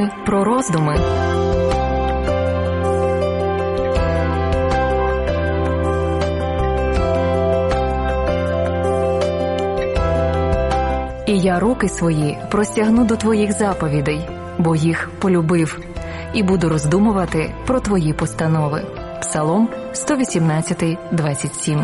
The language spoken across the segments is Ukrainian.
Про роздуми. І я руки свої простягну до твоїх заповідей, бо їх полюбив, і буду роздумувати про твої постанови. Псалом 118, 27.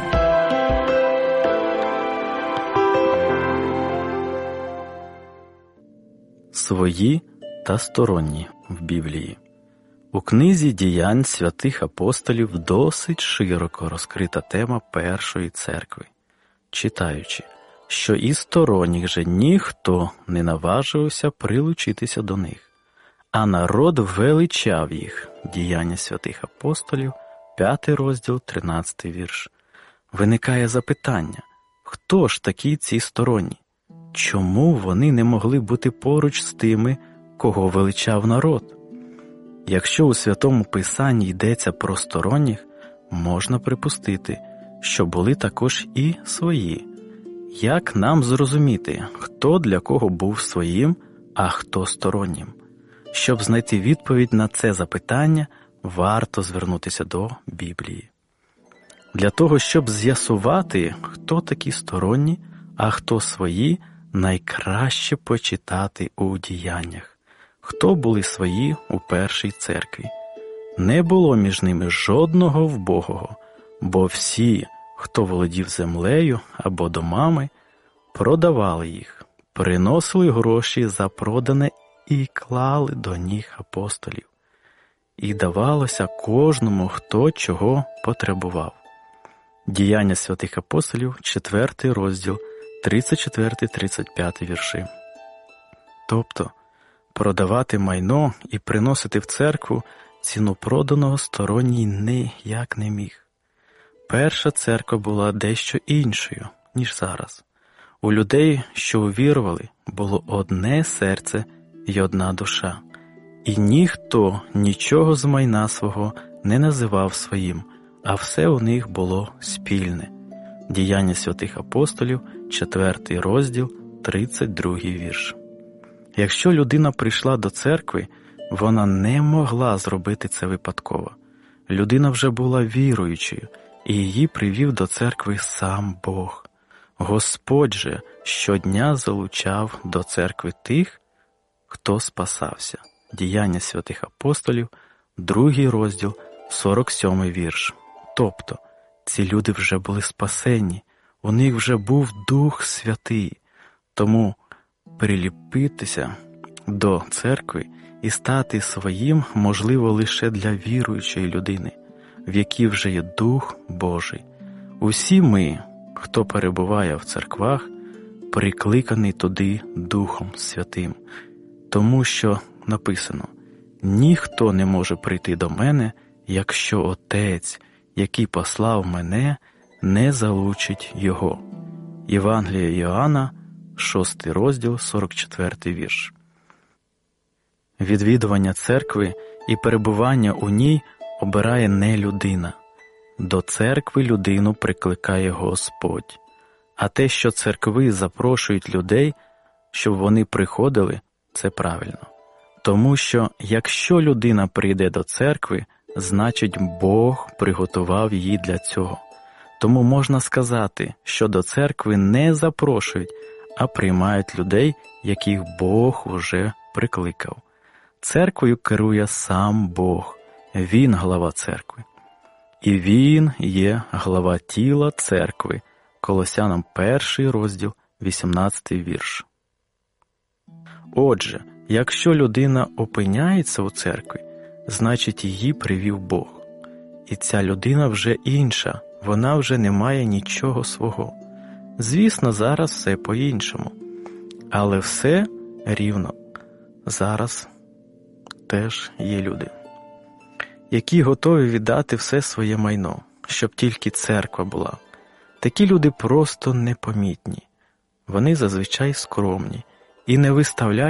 Свої та сторонні в Біблії. У книзі «Діянь святих апостолів» досить широко розкрита тема Першої церкви, читаючи, що і сторонніх же ніхто не наважився прилучитися до них, а народ величав їх. Діяння святих апостолів, 5 розділ, 13 вірш. Виникає запитання, хто ж такі ці сторонні? Чому вони не могли бути поруч з тими, кого величав народ? Якщо у Святому Писанні йдеться про сторонніх, можна припустити, що були також і свої. Як нам зрозуміти, хто для кого був своїм, а хто стороннім? Щоб знайти відповідь на це запитання, варто звернутися до Біблії. Для того, щоб з'ясувати, хто такі сторонні, а хто свої, найкраще почитати у діяннях. Хто були свої у першій церкві? Не було між ними жодного вбогого, бо всі, хто володів землею або домами, продавали їх, приносили гроші за продане і клали до ніг апостолів. І давалося кожному, хто чого потребував. Діяння святих апостолів, 4 розділ, 34-35 вірші. Тобто, продавати майно і приносити в церкву ціну проданого сторонній ніяк не міг. Перша церква була дещо іншою, ніж зараз. У людей, що увірували, було одне серце і одна душа. І ніхто нічого з майна свого не називав своїм, а все у них було спільне. Діяння святих апостолів, 4 розділ, 32 вірш. Якщо людина прийшла до церкви, вона не могла зробити це випадково. Людина вже була віруючою, і її привів до церкви сам Бог. Господь же щодня залучав до церкви тих, хто спасався. Діяння святих апостолів, 2 розділ, 47 вірш. Тобто, ці люди вже були спасені, у них вже був Дух Святий. Тому приліпитися до церкви і стати своїм можливо лише для віруючої людини, в якій вже є Дух Божий. Усі ми, хто перебуває в церквах, прикликаний туди Духом Святим, тому що написано: «Ніхто не може прийти до мене, якщо Отець, який послав мене, не залучить його». Євангеліє Іоанна, 6 розділ, 44 вірш. Відвідування церкви і перебування у ній обирає не людина. До церкви людину прикликає Господь. А те, що церкви запрошують людей, щоб вони приходили, це правильно. Тому що, якщо людина прийде до церкви, значить Бог приготував її для цього. Тому можна сказати, що до церкви не запрошують, а приймають людей, яких Бог уже прикликав. Церквою керує сам Бог, Він глава церкви. І Він є глава тіла церкви. Колосянам 1 розділ, 18 вірш. Отже, якщо людина опиняється у церкві, значить її привів Бог. І ця людина вже інша, вона вже не має нічого свого. Звісно, зараз все по-іншому. Але все рівно. Зараз теж є люди, які готові віддати все своє майно, щоб тільки церква була. Такі люди просто непомітні. Вони зазвичай скромні і не виставляють